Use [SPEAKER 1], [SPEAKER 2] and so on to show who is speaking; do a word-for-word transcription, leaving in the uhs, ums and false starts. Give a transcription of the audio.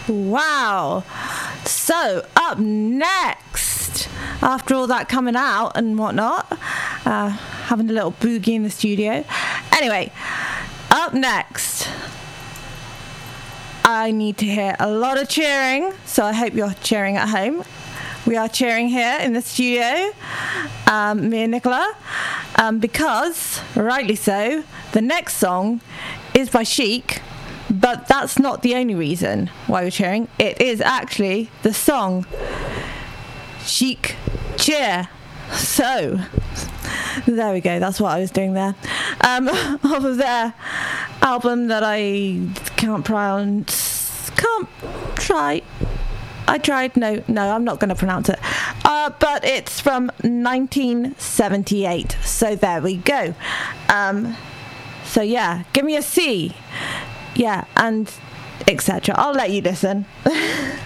[SPEAKER 1] Wow. So, up next, after all that coming out and whatnot, uh, having a little boogie in the studio. Anyway, up next, I need to hear a lot of cheering, so I hope you're cheering at home. We are cheering here in the studio, um, me and Nicola, um, because, rightly so, the next song is by Chic, but that's not the only reason why we're cheering. It is actually the song Chic Cheer. So, there we go, that's what I was doing there. Um, off of their album that I can't pronounce, can't try... I tried. No, no, I'm not going to pronounce it. Uh, but it's from nineteen seventy-eight. So there we go. Um, so yeah, give me a C. Yeah, and et cetera. I'll let you listen.